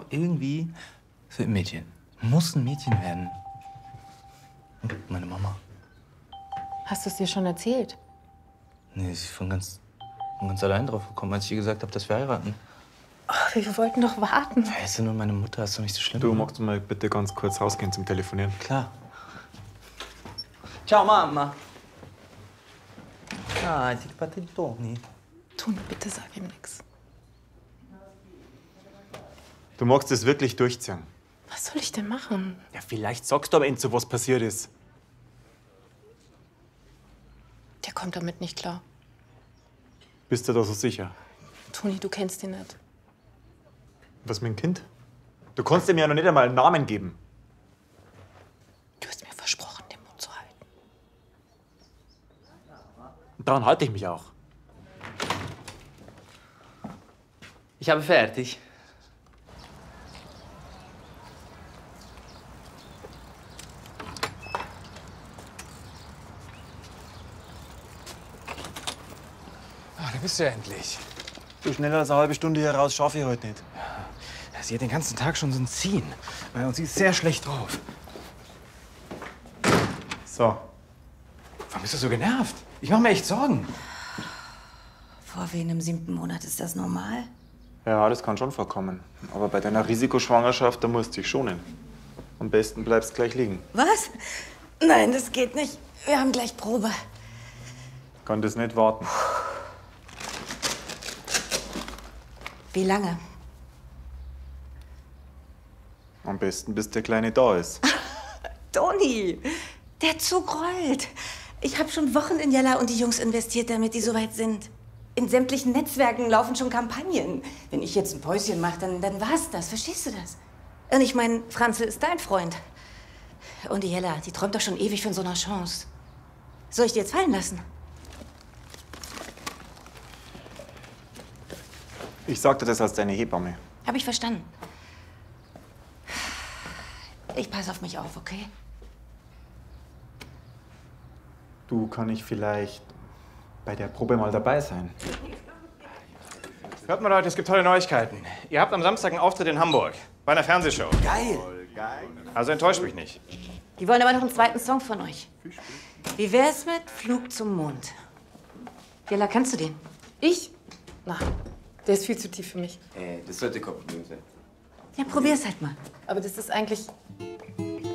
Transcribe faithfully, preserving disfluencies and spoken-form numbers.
irgendwie, es wird ein Mädchen. Muss ein Mädchen werden. Und meine Mama. Hast du es dir schon erzählt? Nee, sie ist von ganz, von ganz allein drauf gekommen, als ich ihr gesagt habe, dass wir heiraten. Ach, wir wollten doch warten. Weißt du, nur meine Mutter ist doch nicht so schlimm. Du, magst du mal bitte ganz kurz rausgehen zum Telefonieren? Klar. Ciao, Mama. Ah, ti fate di Toni. Toni, bitte sag ihm nichts. Du magst es wirklich durchziehen. Was soll ich denn machen? Ja, vielleicht sagst du am Ende so, was passiert ist. Der kommt damit nicht klar. Bist du da so sicher? Toni, du kennst ihn nicht. Was mit dem Kind? Du kannst ihm ja noch nicht einmal einen Namen geben. Du hast mir versprochen, den Mund zu halten. Und daran halte ich mich auch. Ich habe fertig. Ah, da bist du ja endlich. So schneller als eine halbe Stunde hier raus schaffe ich heute nicht. Ja, sie hat den ganzen Tag schon so ein Ziehen. Und sie ist sehr schlecht drauf. So. Warum bist du so genervt? Ich mache mir echt Sorgen. Vor wen im siebten Monat ist das normal? Ja, das kann schon vorkommen. Aber bei deiner Risikoschwangerschaft, da musst du dich schonen. Am besten bleibst gleich liegen. Was? Nein, das geht nicht. Wir haben gleich Probe. Kann das nicht warten. Wie lange? Am besten, bis der Kleine da ist. Toni, der Zug rollt. Ich habe schon Wochen in Jella und die Jungs investiert, damit die so weit sind. In sämtlichen Netzwerken laufen schon Kampagnen. Wenn ich jetzt ein Päuschen mache, dann, dann war's das. Verstehst du das? Und ich meine, Franzl ist dein Freund. Und die Jella, die träumt doch schon ewig von so einer Chance. Soll ich dir jetzt fallen lassen? Ich sagte das als deine Hebamme. Hab ich verstanden. Ich passe auf mich auf, okay? Du, kann ich vielleicht bei der Probe mal dabei sein? Hört mal, Leute, es gibt tolle Neuigkeiten. Ihr habt am Samstag einen Auftritt in Hamburg. Bei einer Fernsehshow. Geil! Also enttäuscht mich nicht. Die wollen aber noch einen zweiten Song von euch. Wie wär's mit Flug zum Mond? Jella, kannst du den? Ich? Na, der ist viel zu tief für mich. Äh, das sollte kein Problem sein. Ja, probier's halt mal. Aber das ist eigentlich